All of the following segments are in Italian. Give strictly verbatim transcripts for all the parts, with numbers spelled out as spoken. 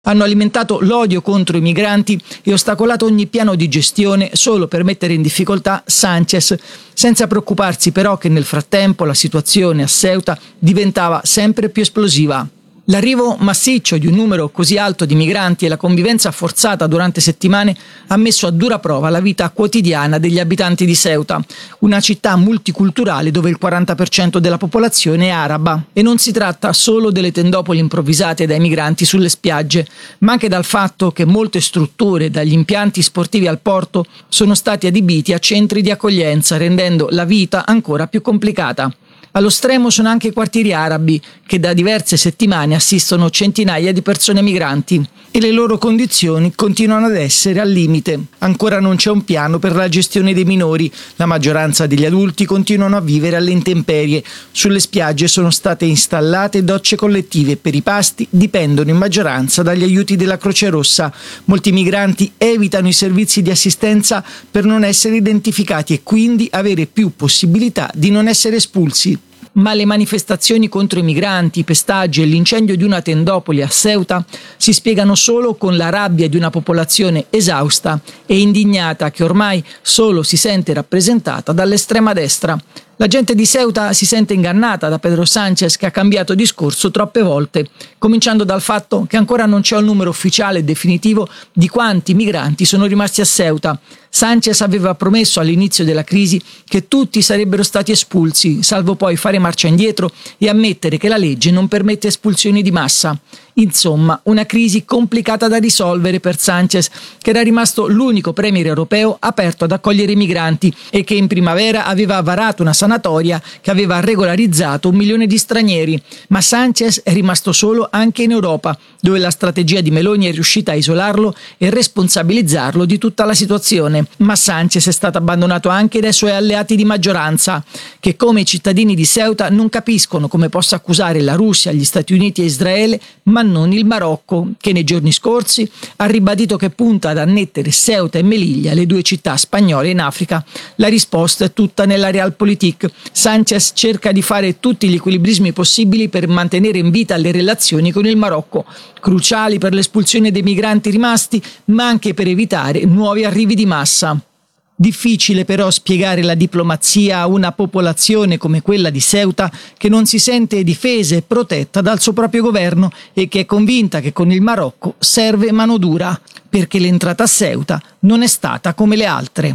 Hanno alimentato l'odio contro i migranti e ostacolato ogni piano di gestione solo per mettere in difficoltà Sánchez, senza preoccuparsi però che nel frattempo la situazione a Ceuta diventava sempre più esplosiva. L'arrivo massiccio di un numero così alto di migranti e la convivenza forzata durante settimane ha messo a dura prova la vita quotidiana degli abitanti di Ceuta, una città multiculturale dove il quaranta per cento della popolazione è araba. E non si tratta solo delle tendopoli improvvisate dai migranti sulle spiagge, ma anche dal fatto che molte strutture, dagli impianti sportivi al porto, sono stati adibiti a centri di accoglienza, rendendo la vita ancora più complicata. Allo stremo sono anche i quartieri arabi, che da diverse settimane assistono centinaia di persone migranti e le loro condizioni continuano ad essere al limite. Ancora non c'è un piano per la gestione dei minori, la maggioranza degli adulti continuano a vivere alle intemperie. Sulle spiagge sono state installate docce collettive, per i pasti dipendono in maggioranza dagli aiuti della Croce Rossa. Molti migranti evitano i servizi di assistenza per non essere identificati e quindi avere più possibilità di non essere espulsi. Ma le manifestazioni contro i migranti, i pestaggi e l'incendio di una tendopoli a Ceuta si spiegano solo con la rabbia di una popolazione esausta e indignata che ormai solo si sente rappresentata dall'estrema destra. La gente di Ceuta si sente ingannata da Pedro Sánchez, che ha cambiato discorso troppe volte, cominciando dal fatto che ancora non c'è un numero ufficiale e definitivo di quanti migranti sono rimasti a Ceuta. Sánchez aveva promesso all'inizio della crisi che tutti sarebbero stati espulsi, salvo poi fare marcia indietro e ammettere che la legge non permette espulsioni di massa. Insomma, una crisi complicata da risolvere per Sánchez, che era rimasto l'unico premier europeo aperto ad accogliere i migranti e che in primavera aveva varato una sanatoria che aveva regolarizzato un milione di stranieri. Ma Sánchez è rimasto solo anche in Europa, dove la strategia di Meloni è riuscita a isolarlo e responsabilizzarlo di tutta la situazione. Ma Sánchez è stato abbandonato anche dai suoi alleati di maggioranza, che come i cittadini di Ceuta non capiscono come possa accusare la Russia, gli Stati Uniti e Israele, ma non il Marocco, che nei giorni scorsi ha ribadito che punta ad annettere Ceuta e Melilla, le due città spagnole in Africa. La risposta è tutta nella Realpolitik. Sánchez cerca di fare tutti gli equilibrismi possibili per mantenere in vita le relazioni con il Marocco, cruciali per l'espulsione dei migranti rimasti, ma anche per evitare nuovi arrivi di massa. Difficile però spiegare la diplomazia a una popolazione come quella di Ceuta, che non si sente difesa e protetta dal suo proprio governo e che è convinta che con il Marocco serve manodura, perché l'entrata a Ceuta non è stata come le altre.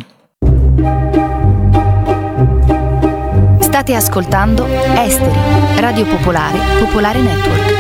State ascoltando Esteri, Radio Popolare, Popolare Network.